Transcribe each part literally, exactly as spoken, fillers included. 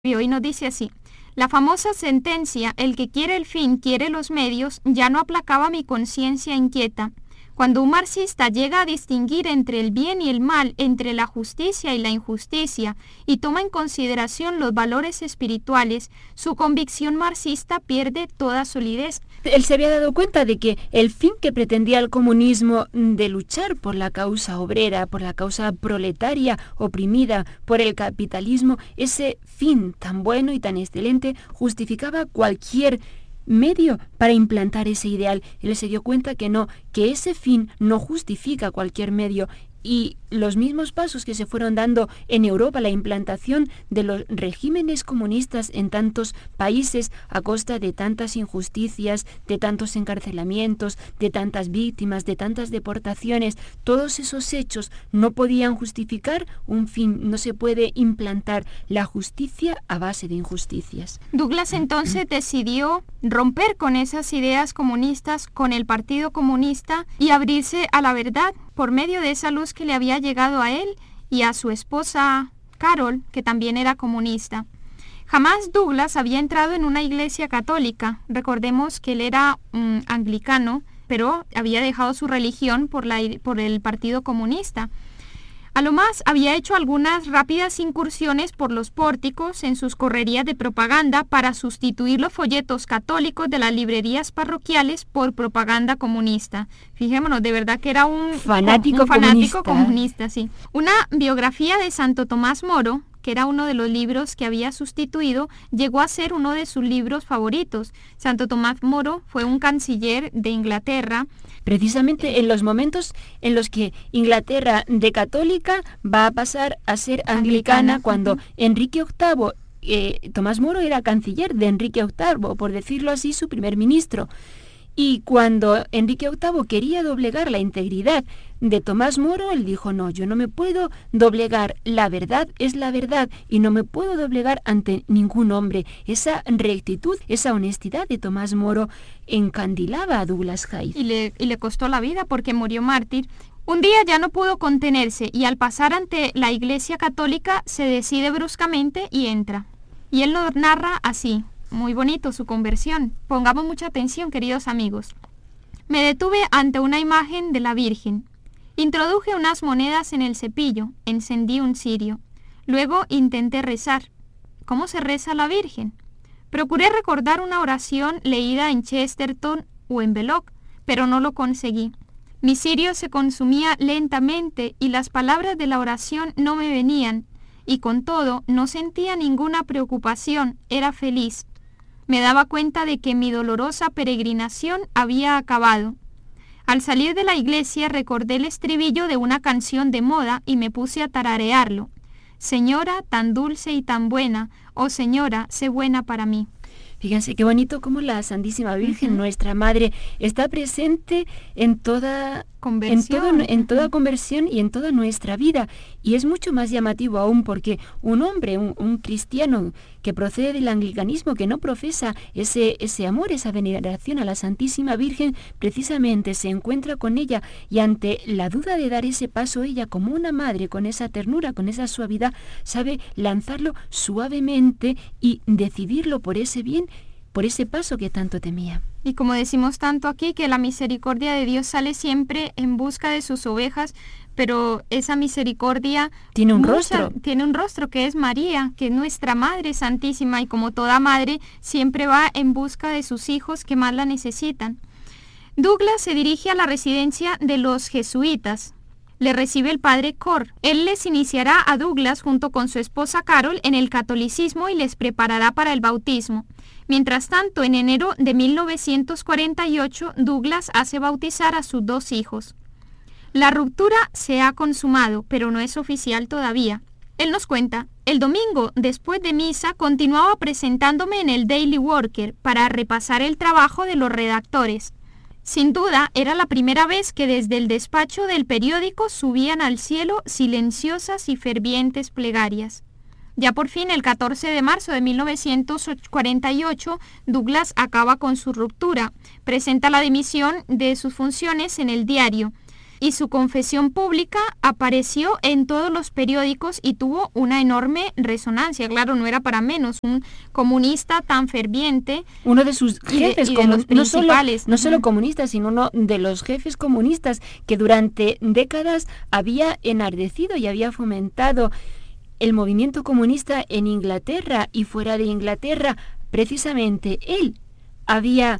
Y hoy nos dice así: la famosa sentencia, el que quiere el fin, quiere los medios, ya no aplacaba mi conciencia inquieta. Cuando un marxista llega a distinguir entre el bien y el mal, entre la justicia y la injusticia, y toma en consideración los valores espirituales, su convicción marxista pierde toda solidez. Él se había dado cuenta de que el fin que pretendía el comunismo de luchar por la causa obrera, por la causa proletaria oprimida por el capitalismo, ese fin tan bueno y tan excelente justificaba cualquier medio para implantar ese ideal. Él se dio cuenta que no, que ese fin no justifica cualquier medio. Y los mismos pasos que se fueron dando en Europa, la implantación de los regímenes comunistas en tantos países a costa de tantas injusticias, de tantos encarcelamientos, de tantas víctimas, de tantas deportaciones, todos esos hechos no podían justificar un fin. No se puede implantar la justicia a base de injusticias. Douglas entonces decidió romper con esas ideas comunistas, con el Partido Comunista, y abrirse a la verdad por medio de esa luz que le había llegado a él y a su esposa Carol, que también era comunista. Jamás Douglas había entrado en una iglesia católica. Recordemos que él era um, anglicano, pero había dejado su religión por, la, por el Partido Comunista. A lo más había hecho algunas rápidas incursiones por los pórticos en sus correrías de propaganda para sustituir los folletos católicos de las librerías parroquiales por propaganda comunista. Fijémonos, de verdad que era un fanático, un fanático comunista. comunista, sí. Una biografía de Santo Tomás Moro, que era uno de los libros que había sustituido, llegó a ser uno de sus libros favoritos. Santo Tomás Moro fue un canciller de Inglaterra. Precisamente en los momentos en los que Inglaterra de católica va a pasar a ser anglicana, anglicana. cuando uh-huh. Enrique octavo, eh, Tomás Moro era canciller de Enrique octavo, por decirlo así, su primer ministro. Y cuando Enrique octavo quería doblegar la integridad de Tomás Moro, él dijo: no, yo no me puedo doblegar, la verdad es la verdad y no me puedo doblegar ante ningún hombre. Esa rectitud, esa honestidad de Tomás Moro encandilaba a Douglas Hyde. Y le, y le costó la vida porque murió mártir. Un día ya no pudo contenerse y al pasar ante la iglesia católica se decide bruscamente y entra. Y él lo narra así. Muy bonito su conversión. Pongamos mucha atención, queridos amigos. Me detuve ante una imagen de la Virgen. Introduje unas monedas en el cepillo, encendí un cirio. Luego intenté rezar. ¿Cómo se reza a la Virgen? Procuré recordar una oración leída en Chesterton o en Belloc, pero no lo conseguí. Mi cirio se consumía lentamente y las palabras de la oración no me venían, y con todo no sentía ninguna preocupación, era feliz. Me daba cuenta de que mi dolorosa peregrinación había acabado. Al salir de la iglesia recordé el estribillo de una canción de moda y me puse a tararearlo. Señora, tan dulce y tan buena, oh señora, sé buena para mí. Fíjense qué bonito cómo la Santísima Virgen, uh-huh. nuestra Madre, está presente en toda conversión, en, todo, en toda conversión y en toda nuestra vida. Y es mucho más llamativo aún porque un hombre, un, un cristiano que procede del anglicanismo, que no profesa ese, ese amor, esa veneración a la Santísima Virgen, precisamente se encuentra con ella y ante la duda de dar ese paso, ella como una madre, con esa ternura, con esa suavidad, sabe lanzarlo suavemente y decidirlo por ese bien, por ese paso que tanto temía. Y como decimos tanto aquí, que la misericordia de Dios sale siempre en busca de sus ovejas, pero esa misericordia tiene un mucha, rostro. Tiene un rostro que es María, que es nuestra Madre Santísima, y como toda madre siempre va en busca de sus hijos que más la necesitan. Douglas se dirige a la residencia de los jesuitas. Le recibe el padre Cor. Él les iniciará a Douglas junto con su esposa Carol en el catolicismo y les preparará para el bautismo. Mientras tanto, en enero de mil novecientos cuarenta y ocho, Douglas hace bautizar a sus dos hijos. La ruptura se ha consumado, pero no es oficial todavía. Él nos cuenta: el domingo, después de misa, continuaba presentándome en el Daily Worker para repasar el trabajo de los redactores. Sin duda, era la primera vez que desde el despacho del periódico subían al cielo silenciosas y fervientes plegarias. Ya por fin, el catorce de marzo de mil novecientos cuarenta y ocho, Douglas acaba con su ruptura, presenta la dimisión de sus funciones en el diario. y su confesión pública apareció en todos los periódicos y tuvo una enorme resonancia. Claro, no era para menos, un comunista tan ferviente. Uno de sus jefes, y de, y de como, los no solo, principales. no solo comunistas, sino uno de los jefes comunistas que durante décadas había enardecido y había fomentado el movimiento comunista en Inglaterra y fuera de Inglaterra. Precisamente él había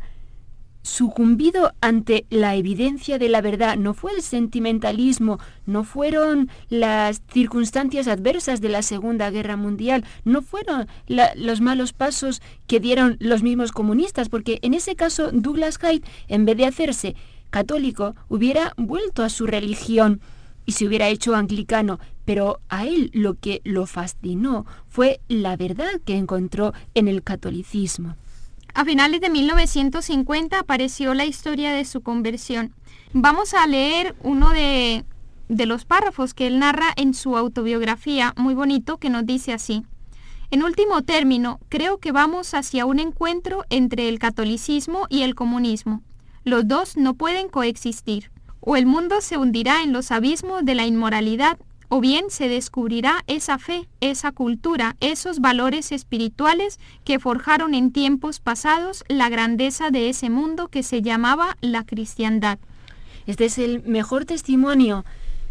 sucumbido ante la evidencia de la verdad. No fue el sentimentalismo, no fueron las circunstancias adversas de la Segunda Guerra Mundial, no fueron la, los malos pasos que dieron los mismos comunistas, porque en ese caso Douglas Hyde, en vez de hacerse católico, hubiera vuelto a su religión y se hubiera hecho anglicano, pero a él lo que lo fascinó fue la verdad que encontró en el catolicismo. A finales de mil novecientos cincuenta apareció la historia de su conversión. Vamos a leer uno de, de los párrafos que él narra en su autobiografía, muy bonito, que nos dice así: en último término, creo que vamos hacia un encuentro entre el catolicismo y el comunismo. Los dos no pueden coexistir. O el mundo se hundirá en los abismos de la inmoralidad, o bien se descubrirá esa fe, esa cultura, esos valores espirituales que forjaron en tiempos pasados la grandeza de ese mundo que se llamaba la cristiandad. Este es el mejor testimonio.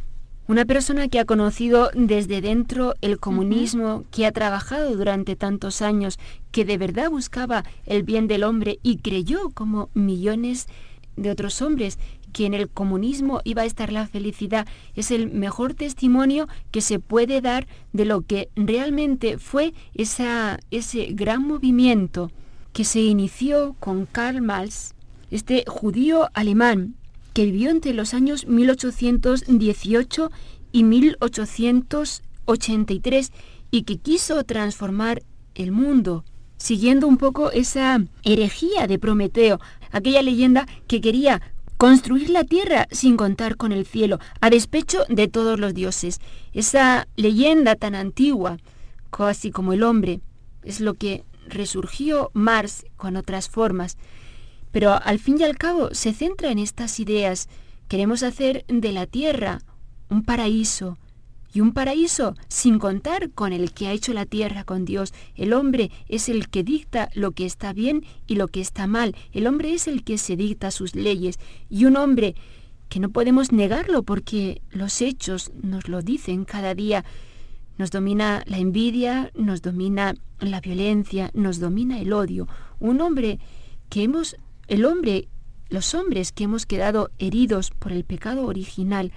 Una persona que ha conocido desde dentro el comunismo, uh-huh. que ha trabajado durante tantos años, que de verdad buscaba el bien del hombre y creyó, como millones de otros hombres, que en el comunismo iba a estar la felicidad. Es el mejor testimonio que se puede dar de lo que realmente fue esa, ese gran movimiento que se inició con Karl Marx, este judío alemán que vivió entre los años mil ochocientos dieciocho y mil ochocientos ochenta y tres y que quiso transformar el mundo, siguiendo un poco esa herejía de Prometeo, aquella leyenda que quería construir la tierra sin contar con el cielo, a despecho de todos los dioses. Esa leyenda tan antigua, casi como el hombre, es lo que resurgió Marx con otras formas. Pero al fin y al cabo se centra en estas ideas. Queremos hacer de la tierra un paraíso, y un paraíso sin contar con el que ha hecho la tierra, con Dios. El hombre es el que dicta lo que está bien y lo que está mal. El hombre es el que se dicta sus leyes. Y un hombre que no podemos negarlo porque los hechos nos lo dicen cada día. Nos domina la envidia, nos domina la violencia, nos domina el odio. Un hombre que hemos, el hombre, los hombres que hemos quedado heridos por el pecado original,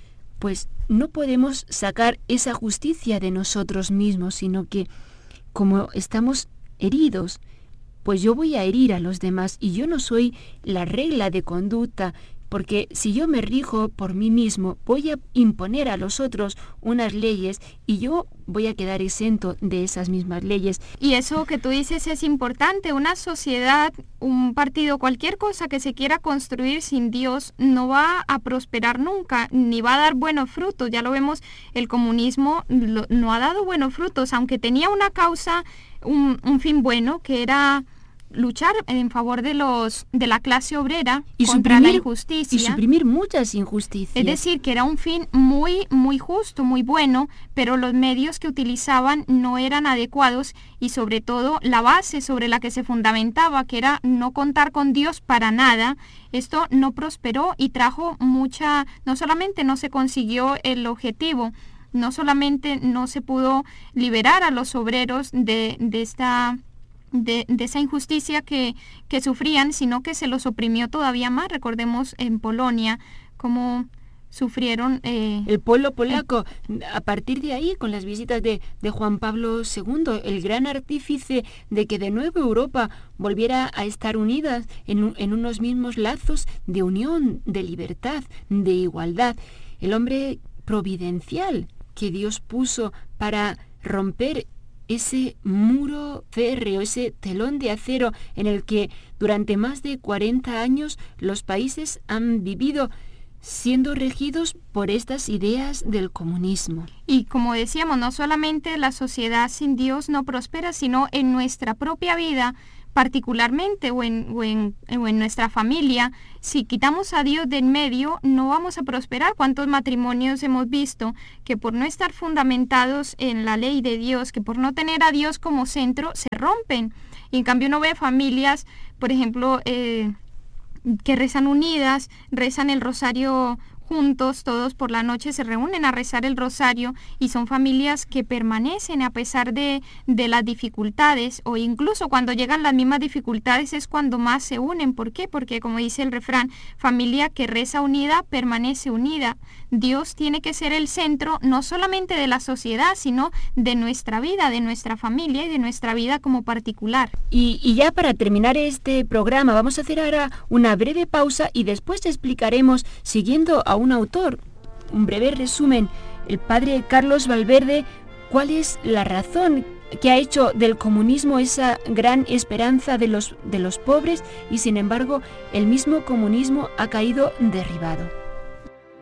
pues no podemos sacar esa justicia de nosotros mismos, sino que como estamos heridos, pues yo voy a herir a los demás y yo no soy la regla de conducta, porque si yo me rijo por mí mismo, voy a imponer a los otros unas leyes y yo voy a quedar exento de esas mismas leyes. Y eso que tú dices es importante. Una sociedad, un partido, cualquier cosa que se quiera construir sin Dios no va a prosperar nunca, ni va a dar buenos frutos. Ya lo vemos, el comunismo lo, no ha dado buenos frutos, aunque tenía una causa, un, un fin bueno, que era luchar en favor de los de la clase obrera y contra suprimir, la injusticia. Y suprimir muchas injusticias. Es decir, que era un fin muy, muy justo, muy bueno, pero los medios que utilizaban no eran adecuados y sobre todo la base sobre la que se fundamentaba, que era no contar con Dios para nada, esto no prosperó y trajo mucha, no solamente no se consiguió el objetivo, no solamente no se pudo liberar a los obreros de, de esta... De, de esa injusticia que, que sufrían, sino que se los oprimió todavía más. Recordemos en Polonia cómo sufrieron... Eh, el pueblo polaco, eh, a partir de ahí, con las visitas de, de Juan Pablo segundo, el gran artífice de que de nuevo Europa volviera a estar unida en, en unos mismos lazos de unión, de libertad, de igualdad. El hombre providencial que Dios puso para romper ese muro férreo, ese telón de acero en el que durante más de cuarenta años los países han vivido siendo regidos por estas ideas del comunismo. Y como decíamos, no solamente la sociedad sin Dios no prospera, sino en nuestra propia vida particularmente o en, o, en, o en nuestra familia, si quitamos a Dios de en medio, no vamos a prosperar. ¿Cuántos matrimonios hemos visto que por no estar fundamentados en la ley de Dios, que por no tener a Dios como centro, se rompen? Y en cambio uno ve familias, por ejemplo, eh, que rezan unidas, rezan el rosario juntos, todos por la noche se reúnen a rezar el rosario y son familias que permanecen a pesar de, de las dificultades, o incluso cuando llegan las mismas dificultades es cuando más se unen. ¿Por qué? Porque como dice el refrán, familia que reza unida permanece unida. Dios tiene que ser el centro no solamente de la sociedad, sino de nuestra vida, de nuestra familia y de nuestra vida como particular. Y, y ya para terminar este programa vamos a hacer ahora una breve pausa y después explicaremos, siguiendo a un autor, un breve resumen, el padre Carlos Valverde, cuál es la razón que ha hecho del comunismo esa gran esperanza de los, de los pobres, y sin embargo el mismo comunismo ha caído derribado.